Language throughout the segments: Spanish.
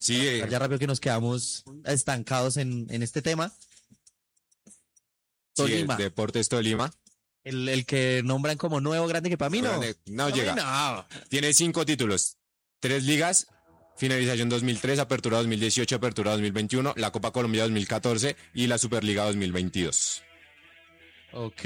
Sí, Ya rápido que nos quedamos estancados en este tema. sí, Tolima. Deportes Tolima. El que nombran como nuevo grande, que para mí no. No Para mí llega. no. Tiene 5 títulos, 3 ligas, finalización 2003, apertura 2018, apertura 2021, la Copa Colombia 2014 y la Superliga 2022. Ok,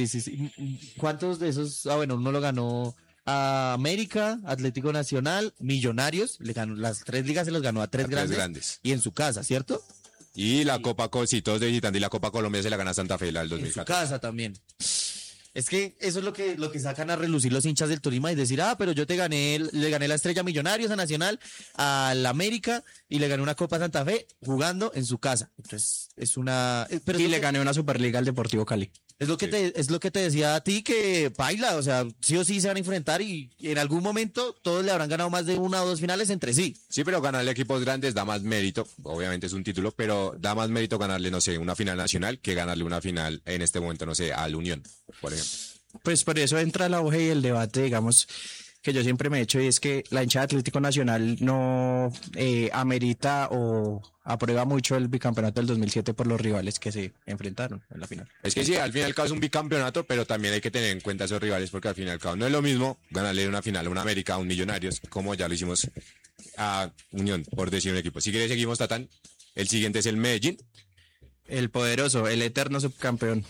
sí. ¿Cuántos de esos? Ah, bueno, uno lo ganó a América, Atlético Nacional, Millonarios, le ganó las 3 ligas, se los ganó a tres A tres grandes, grandes. y en su casa, ¿cierto? Y la Copa, sí, todos de visitante, y la Copa Colombia se la gana a Santa Fe, la del En su 2014. casa también. Es que eso es lo que sacan a relucir los hinchas del Tolima y decir, pero yo le gané la Estrella Millonarios a Nacional, al América y le gané una Copa Santa Fe jugando en su casa. Entonces, es una... Pero Y es le lo que- gané una Superliga al Deportivo Cali. Es lo que es lo que te decía a ti, que baila, o sea, sí o sí se van a enfrentar y en algún momento todos le habrán ganado más de una o dos finales entre sí. Sí, pero ganarle a equipos grandes da más mérito, obviamente es un título, pero da más mérito ganarle, no sé, una final nacional que ganarle una final en este momento, no sé, al Unión, por ejemplo. Pues por eso entra el auge y el debate, digamos, que yo siempre me he hecho, y es que la hinchada de Atlético Nacional no amerita o aprueba mucho el bicampeonato del 2007 por los rivales que se enfrentaron en la final. Es que sí, al fin y al cabo es un bicampeonato, pero también hay que tener en cuenta esos rivales, porque al fin y al cabo no es lo mismo ganarle una final a un América, a un Millonarios, como ya lo hicimos a Unión, por decir un equipo. Si quieres seguimos, Tatán. El siguiente es el Medellín, El poderoso, el eterno subcampeón.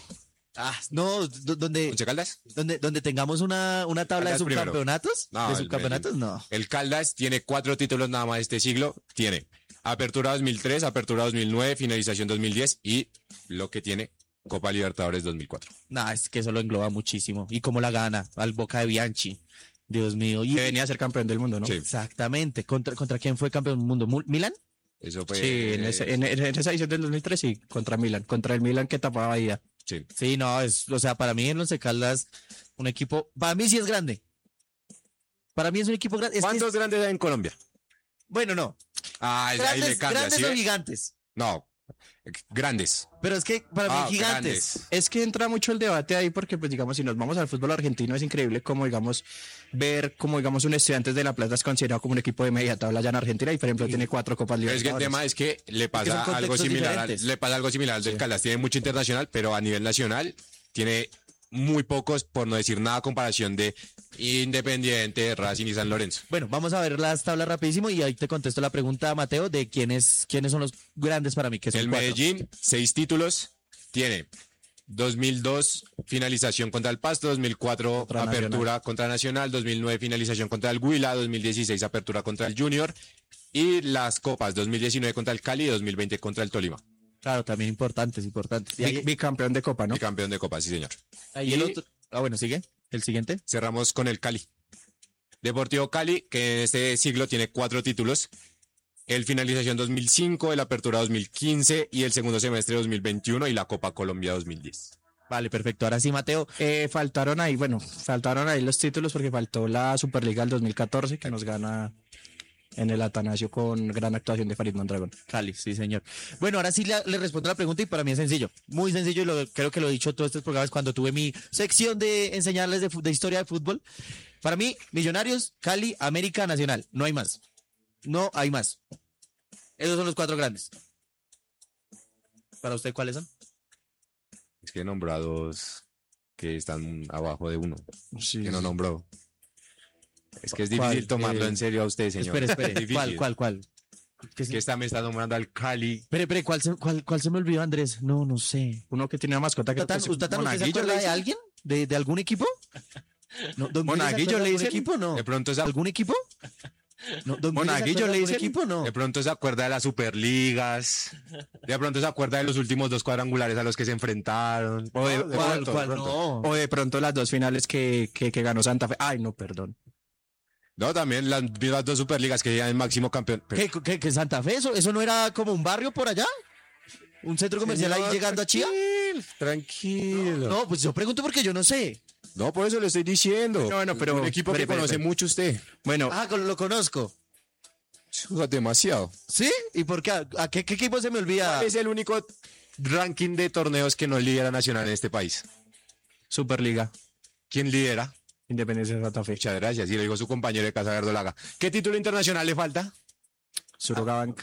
No, donde, Once Caldas. donde tengamos una tabla de Caldas primero. subcampeonatos, No, de el subcampeonatos, Medellín. no. El Caldas tiene 4 títulos nada más este siglo. Tiene Apertura 2003, Apertura 2009, Finalización 2010 y lo que tiene Copa Libertadores 2004. No, es que eso lo engloba muchísimo. Y cómo la gana, al Boca de Bianchi. Dios mío. Que venía a ser campeón del mundo, ¿no? Sí. Exactamente. ¿Contra quién fue campeón del mundo? ¿Milan? Eso fue. Sí, en esa edición del 2003 sí, contra Milan, contra el Milan que tapaba Bahía. Sí. Sí, no, o sea, para mí en Once Caldas, un equipo, para mí sí es grande. Para mí es un equipo grande. ¿Cuántos grandes hay en Colombia? Bueno, no. Ah, ahí le cambia, Grandes ¿sí o ve? gigantes. No, grandes. Pero es que para mí gigantes. Grandes. Es que entra mucho el debate ahí porque, pues, digamos, si nos vamos al fútbol argentino es increíble como, digamos, ver como, digamos, un Estudiantes de La Plata es considerado como un equipo de media tabla allá en Argentina y, por ejemplo, tiene 4 Copas Pero es que el Libertadores. tema es que le son pasa algo contextos similar, diferentes. le pasa algo similar al del Caldas. Tiene mucho internacional, pero a nivel nacional tiene muy pocos, por no decir nada, a comparación de Independiente, Racing y San Lorenzo. Bueno, vamos a ver las tablas rapidísimo y ahí te contesto la pregunta, Mateo, de quiénes son los grandes para mí, que son El 4. Medellín, 6 títulos, tiene 2002 finalización contra el Pasto, 2004 Contra apertura Nacional. contra Nacional, 2009 finalización contra el Huila, 2016 apertura contra el Junior y las copas 2019 contra el Cali y 2020 contra el Tolima. Claro, también importantes. Y ahí, Bicampeón de Copa, ¿no? Y campeón de copa, sí señor. ahí el otro. Bueno, sigue. El siguiente. Cerramos con el Cali. Deportivo Cali, que en este siglo tiene 4 títulos. El finalización 2005, el apertura 2015 y el segundo semestre 2021 y la Copa Colombia 2010. Vale, perfecto. Ahora sí, Mateo. Faltaron ahí los títulos porque faltó la Superliga del 2014 que nos gana en el Atanasio con gran actuación de Farid Mondragón. Cali, sí, señor. Bueno, ahora sí le respondo la pregunta y para mí es sencillo. Muy sencillo y creo que lo he dicho todos estos programas cuando tuve mi sección de enseñarles de historia de fútbol. Para mí, Millonarios, Cali, América, Nacional. No hay más. No hay más. Esos son los 4 grandes. ¿Para usted cuáles son? Es que nombró a 2 que están abajo de 1, que no nombró. Es que es difícil ¿Cuál? tomarlo en serio a usted, señor. Espere. Difícil. ¿Cuál? Es que me está nombrando al Cali. Espere, ¿cuál se me olvidó, Andrés? No sé. Uno que tiene una mascota que ¿Tatán, creo que ¿usted se Monaguillo acuerda le de dicen. alguien? ¿De algún equipo? No, ¿Don Miguel se Monaguillo acuerda le de algún dicen. equipo? No. De pronto esa ¿Algún equipo? No, ¿Don Miguel se Monaguillo acuerda de le algún dicen. equipo? No. De pronto se acuerda de las Superligas. De pronto se acuerda de los últimos 2 cuadrangulares a los que se enfrentaron. O de, De o- pronto, de ¿Cuál? pronto. No. o de pronto las 2 finales que ganó Santa Fe. Ay, no, perdón. No, también las mismas 2 Superligas que ya el máximo campeón. Pero- ¿Qué Santa Fe? ¿Eso no era como un barrio por allá? ¿Un centro comercial ahí Señor, llegando a Chía? Tranquilo. No, pues yo pregunto porque yo no sé. No, por eso le estoy diciendo. No, bueno, pero- un equipo que espere, conoce espere. mucho usted. Bueno, Lo conozco. Demasiado. ¿Sí? ¿Y por qué? ¿A qué equipo se me olvida? Es el único ranking de torneos que no lidera Nacional en este país. Superliga, ¿Quién lidera? Independencia de Santa Fe. Muchas gracias. Y le dijo su compañero de casa, Verdolaga. ¿Qué título internacional le falta? Surogaban